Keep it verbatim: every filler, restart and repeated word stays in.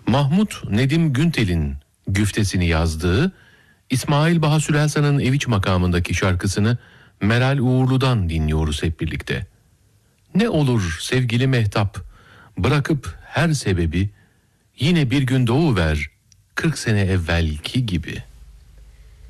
Mahmut Nedim Güntel'in güftesini yazdığı İsmail Baha Sülelsan'ın Eviç makamındaki şarkısını Meral Uğurlu'dan dinliyoruz hep birlikte. Ne olur sevgili Mehtap, bırakıp her sebebi, yine bir gün doğuver kırk sene evvelki gibi.